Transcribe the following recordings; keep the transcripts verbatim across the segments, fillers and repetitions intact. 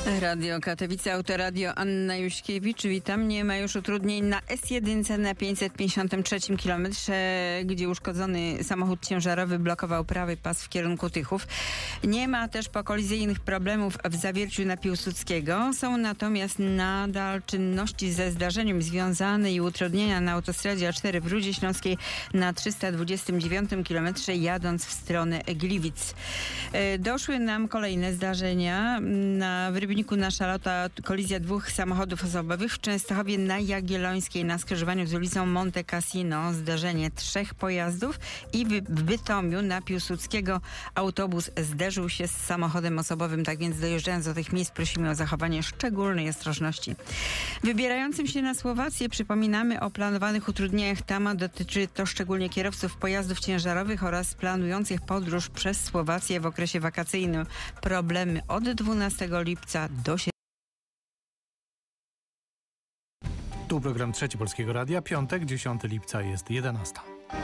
Radio Katowice, Autoradio, Anna Juśkiewicz. Witam. Nie ma już utrudnień na S jeden na pięćset pięćdziesiątym trzecim kilometrze, gdzie uszkodzony samochód ciężarowy blokował prawy pas w kierunku Tychów. Nie ma też pokolizyjnych problemów w Zawierciu na Piłsudskiego. Są natomiast nadal czynności ze zdarzeniem związane i utrudnienia na autostradzie A cztery w Rudzie Śląskiej na trzysta dwudziestym dziewiątym kilometrze, jadąc w stronę Gliwic. Doszły nam kolejne zdarzenia. Na w Rybniku na Szalota kolizja dwóch samochodów osobowych, w Częstochowie na Jagiellońskiej na skrzyżowaniu z ulicą Monte Cassino zdarzenie trzech pojazdów i w Bytomiu na Piłsudskiego autobus zderzył się z samochodem osobowym. Tak więc dojeżdżając do tych miejsc prosimy o zachowanie szczególnej ostrożności. Wybierającym się na Słowację przypominamy o planowanych utrudnieniach. Tam dotyczy to szczególnie kierowców pojazdów ciężarowych oraz planujących podróż przez Słowację w okresie wakacyjnym. Problemy od dwunastego lipca do siedemnastego. Tu program Trzeci Polskiego Radia. Piątek, dziesiątego lipca jest jedenasta.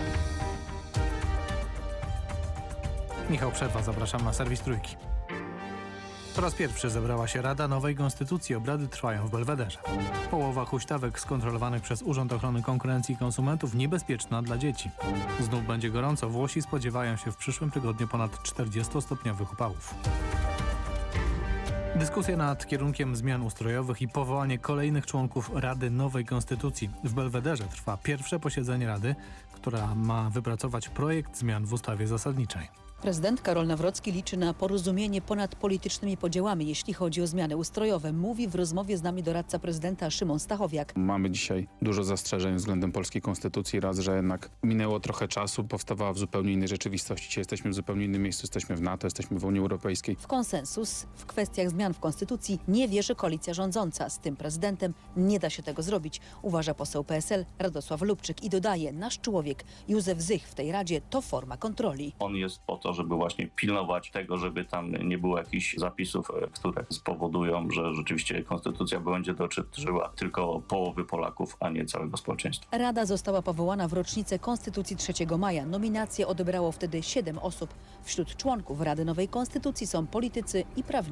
Michał Przerwa, zapraszam na serwis Trójki. Po raz pierwszy zebrała się Rada Nowej Konstytucji. Obrady trwają w Belwederze. Połowa huśtawek skontrolowanych przez Urząd Ochrony Konkurencji i Konsumentów niebezpieczna dla dzieci. Znów będzie gorąco. Włosi spodziewają się w przyszłym tygodniu ponad czterdziestostopniowych upałów. Dyskusja nad kierunkiem zmian ustrojowych i powołanie kolejnych członków Rady Nowej Konstytucji. W Belwederze trwa pierwsze posiedzenie Rady, która ma wypracować projekt zmian w ustawie zasadniczej. Prezydent Karol Nawrocki liczy na porozumienie ponad politycznymi podziałami, jeśli chodzi o zmiany ustrojowe. Mówi w rozmowie z nami doradca prezydenta Szymon Stachowiak. Mamy dzisiaj dużo zastrzeżeń względem polskiej konstytucji. Raz, że jednak minęło trochę czasu, powstawała w zupełnie innej rzeczywistości. Dzisiaj jesteśmy w zupełnie innym miejscu, jesteśmy w NATO, jesteśmy w Unii Europejskiej. W konsensus w kwestiach zmian w konstytucji nie wierzy koalicja rządząca. Z tym prezydentem nie da się tego zrobić, uważa poseł P S L Radosław Lubczyk i dodaje, nasz człowiek Józef Zych w tej Radzie to forma kontroli. On jest po to, żeby właśnie pilnować tego, żeby tam nie było jakichś zapisów, które spowodują, że rzeczywiście konstytucja będzie dotyczyła tylko połowy Polaków, a nie całego społeczeństwa. Rada została powołana w rocznicę Konstytucji trzeciego maja. Nominacje odebrało wtedy siedem osób. Wśród członków Rady Nowej Konstytucji są politycy i prawnicy.